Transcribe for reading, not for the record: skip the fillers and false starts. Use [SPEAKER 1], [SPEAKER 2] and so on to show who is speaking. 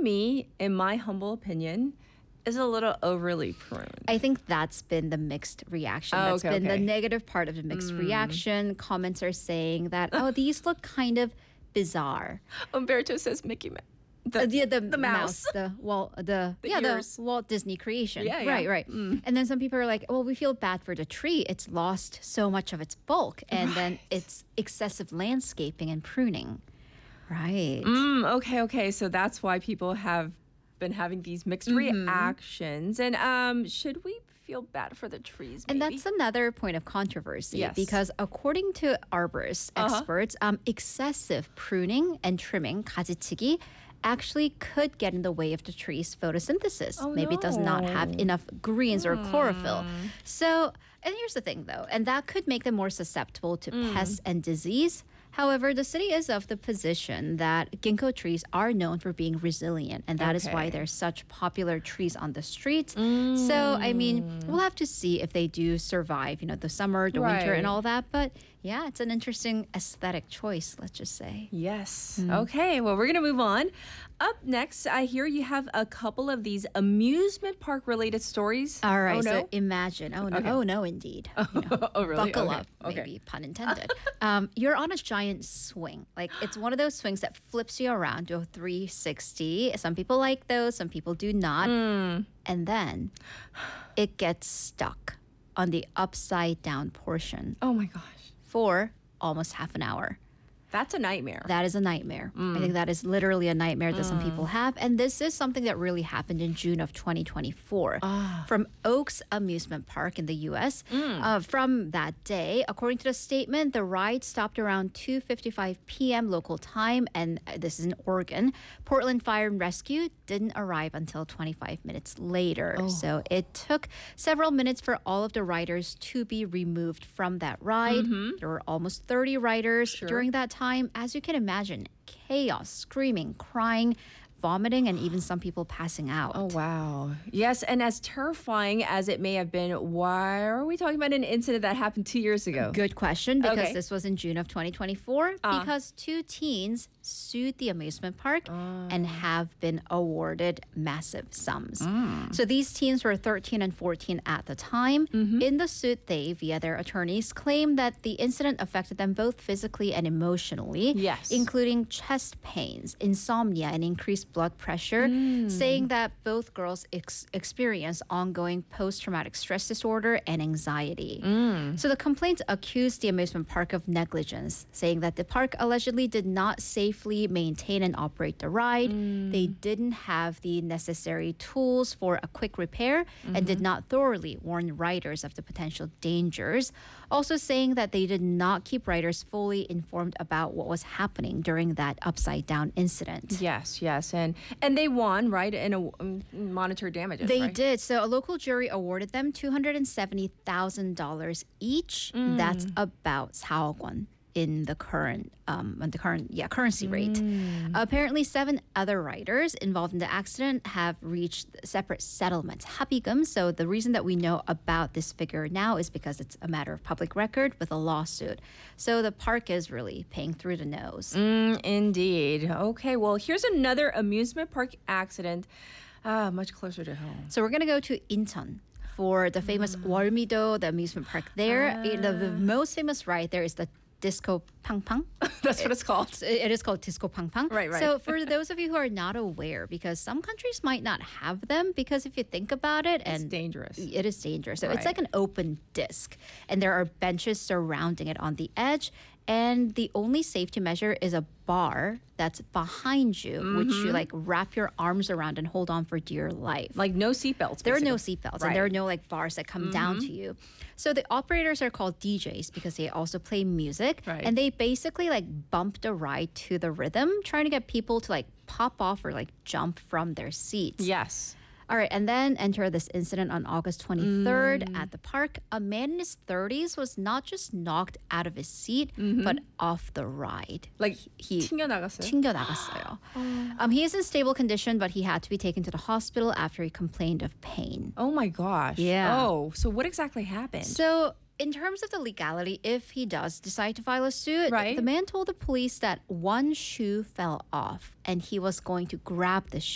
[SPEAKER 1] me, in my humble opinion, is a little overly pruned.
[SPEAKER 2] I think that's been the mixed reaction. That's been the negative part of the mixed reaction. Comments are saying that, oh, these look kind of bizarre.
[SPEAKER 1] Umberto says Mickey Mouse.
[SPEAKER 2] The
[SPEAKER 1] mouse.
[SPEAKER 2] the Walt Disney creation.
[SPEAKER 1] Yeah, yeah.
[SPEAKER 2] Right. And then some people are like, well, we feel bad for the tree. It's lost so much of its bulk. And then it's excessive landscaping and pruning. Right.
[SPEAKER 1] Okay. So that's why people have been having these mixed reactions. And should we feel bad for the trees, maybe?
[SPEAKER 2] And that's another point of controversy.
[SPEAKER 1] Yes.
[SPEAKER 2] Because according to arborist experts, excessive pruning and trimming, 가지치기, actually could get in the way of the tree's photosynthesis. Maybe it does not have enough greens or chlorophyll. So, and here's the thing though, and that could make them more susceptible to pests and disease. However, the city is of the position that ginkgo trees are known for being resilient, and that is why they're such popular trees on the streets. So, I mean, we'll have to see if they do survive, the summer, the winter, and all that. But yeah, it's an interesting aesthetic choice, let's just say.
[SPEAKER 1] Yes. Okay, well, we're going to move on. Up next, I hear you have a couple of these amusement park related stories.
[SPEAKER 2] All right,
[SPEAKER 1] no?
[SPEAKER 2] so imagine. Oh, no, indeed.
[SPEAKER 1] Oh, really?
[SPEAKER 2] Buckle up, maybe, pun intended. You're on a giant swing. Like, it's one of those swings that flips you around to a 360. Some people like those, some people do not. And then it gets stuck on the upside down portion.
[SPEAKER 1] Oh my gosh.
[SPEAKER 2] For almost half an hour.
[SPEAKER 1] That's a nightmare.
[SPEAKER 2] That is a nightmare. I think that is literally a nightmare that some people have. And this is something that really happened in June of 2024 from Oaks Amusement Park in the U.S. From that day, according to the statement, the ride stopped around 2:55 p.m. local time, and this is in Oregon. Portland Fire and Rescue didn't arrive until 25 minutes later. So it took several minutes for all of the riders to be removed from that ride. There were almost 30 riders during that time. As you can imagine, chaos, screaming, crying, vomiting, and even some people passing out.
[SPEAKER 1] Oh, wow. Yes, and as terrifying as it may have been, why are we talking about an incident that happened 2 years ago?
[SPEAKER 2] Good question, because this was in June of 2024, because two teens sued the amusement park and have been awarded massive sums. So these teens were 13 and 14 at the time. In the suit, they, via their attorneys, claim that the incident affected them both physically and emotionally, including chest pains, insomnia, and increased blood pressure, saying that both girls experience ongoing post-traumatic stress disorder and anxiety. So the complaints accused the amusement park of negligence, saying that the park allegedly did not safely maintain and operate the ride. They didn't have the necessary tools for a quick repair and did not thoroughly warn riders of the potential dangers. Also saying that they did not keep riders fully informed about what was happening during that upside down incident.
[SPEAKER 1] Yes. And they won, right, in a monetary damages,
[SPEAKER 2] They
[SPEAKER 1] right?
[SPEAKER 2] did. So a local jury awarded them $270,000 each. That's about 4억 won in the current currency rate. Apparently, 7 other riders involved in the accident have reached separate settlements, 합의금. So the reason that we know about this figure now is because it's a matter of public record with a lawsuit. So the park is really paying through the nose.
[SPEAKER 1] Indeed. Okay, well, here's another amusement park accident much closer to home.
[SPEAKER 2] So we're going to go to Incheon for the famous 월미도, the amusement park there. The most famous ride there is the Disco Pang Pang.
[SPEAKER 1] That's what it's called.
[SPEAKER 2] It is called Disco Pang Pang.
[SPEAKER 1] Right.
[SPEAKER 2] So for those of you who are not aware, because some countries might not have them, because if you think about it,
[SPEAKER 1] It's dangerous.
[SPEAKER 2] It is dangerous. So it's like an open disc, and there are benches surrounding it on the edge. And the only safety measure is a bar that's behind you, which you like wrap your arms around and hold on for dear life.
[SPEAKER 1] Like no seatbelts.
[SPEAKER 2] There are no seatbelts, and there are no like bars that come down to you. So the operators are called DJs because they also play music, and they basically like bump the ride to the rhythm, trying to get people to like pop off or like jump from their seats.
[SPEAKER 1] Yes.
[SPEAKER 2] All right, and then enter this incident on August 23rd at the park. A man in his 30s was not just knocked out of his seat, but off the ride.
[SPEAKER 1] Like
[SPEAKER 2] he
[SPEAKER 1] 튕겨나갔어요?
[SPEAKER 2] 튕겨나갔어요. He is in stable condition, but he had to be taken to the hospital after he complained of pain.
[SPEAKER 1] Oh my gosh.
[SPEAKER 2] Yeah.
[SPEAKER 1] Oh, so what exactly happened?
[SPEAKER 2] So in terms of the legality, if he does decide to file a suit, the man told the police that one shoe fell off and he was going to grab the shoe